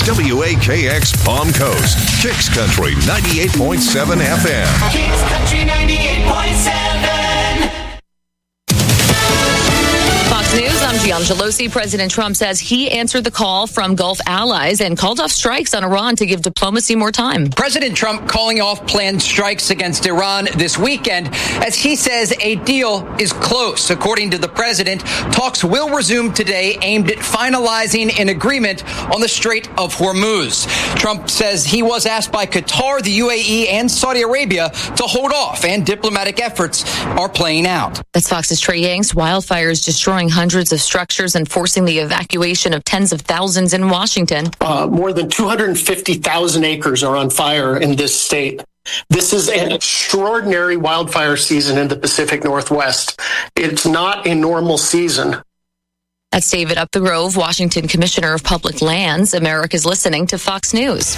WAKX Palm Coast, Kicks Country 98.7 FM. Kicks Country 98.7. Fox News, I'm Gian Gelosi. President Trump says he answered the call from Gulf allies and called off strikes on Iran to give diplomacy more time. President Trump calling off planned strikes against Iran this weekend as he says a deal is close. According to the president, talks will resume today aimed at finalizing an agreement on the Strait of Hormuz. Trump says he was asked by Qatar, the UAE, and Saudi Arabia to hold off, and diplomatic efforts are playing out. That's Fox's Trey Yanks. Wildfires destroying hundreds of structures and forcing the evacuation of tens of thousands in Washington. More than 250,000 acres are on fire in this state. This is an extraordinary wildfire season in the Pacific Northwest. It's not a normal season. That's David Up the Grove, Washington Commissioner of Public Lands. America's listening to Fox News.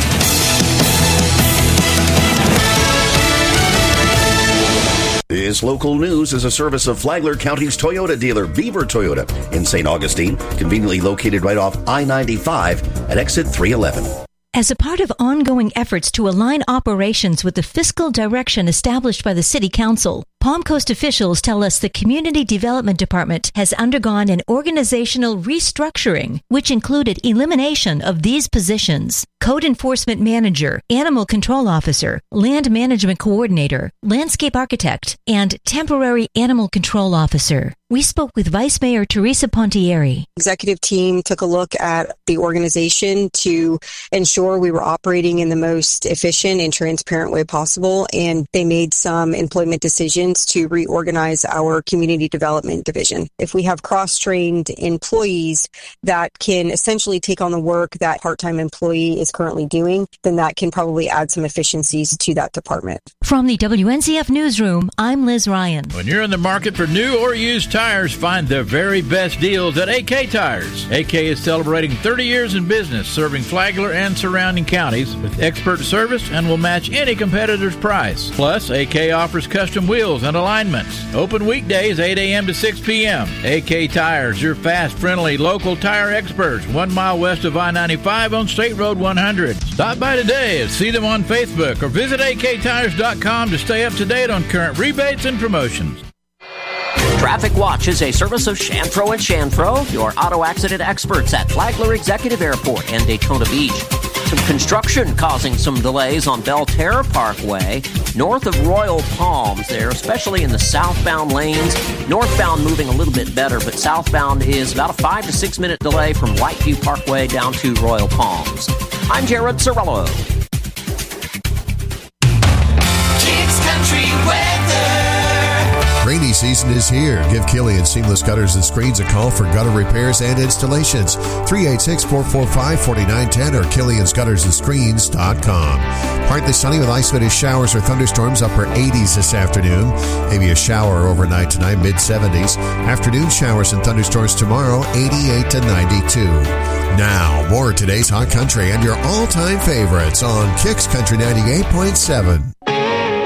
This local news is a service of Flagler County's Toyota dealer, Beaver Toyota, in St. Augustine, conveniently located right off I-95 at exit 311. As a part of ongoing efforts to align operations with the fiscal direction established by the City Council, Palm Coast officials tell us the Community Development Department has undergone an organizational restructuring, which included elimination of these positions: Code Enforcement Manager, Animal Control Officer, Land Management Coordinator, Landscape Architect, and Temporary Animal Control Officer. We spoke with Vice Mayor Teresa Pontieri. Executive team took a look at the organization to ensure we were operating in the most efficient and transparent way possible, and they made some employment decisions to reorganize our community development division. If we have cross-trained employees that can essentially take on the work that part-time employee is currently doing, then that can probably add some efficiencies to that department. From the WNCF Newsroom, I'm Liz Ryan. When you're in the market for new or used tires, find the very best deals at AK Tires. AK is celebrating 30 years in business, serving Flagler and surrounding counties with expert service and will match any competitor's price. Plus, AK offers custom wheels and alignments. Open weekdays 8 a.m. to 6 p.m. AK Tires, your fast, friendly, local tire experts, 1 mile west of I-95 on State Road 100. Stop by today and see them on Facebook or visit aktires.com to stay up to date on current rebates and promotions. Traffic Watch is a service of Shantro & Shantro, your auto accident experts at Flagler Executive Airport and Daytona Beach. Some construction causing some delays on Belterra Parkway, north of Royal Palms there, especially in the southbound lanes. Northbound moving a little bit better, but southbound is about a 5 to 6 minute delay from Whiteview Parkway down to Royal Palms. I'm Jared Cirillo. Kicks Country weather. Rainy season is here. Give Killian Seamless Gutters and Screens a call for gutter repairs and installations. 386-445-4910 or KilliansGuttersandScreens.com. Partly sunny with isolated showers or thunderstorms, upper 80s this afternoon. Maybe a shower overnight tonight, mid-70s. Afternoon showers and thunderstorms tomorrow, 88 to 92. Now, more of today's Hot Country and your all-time favorites on Kicks Country 98.7.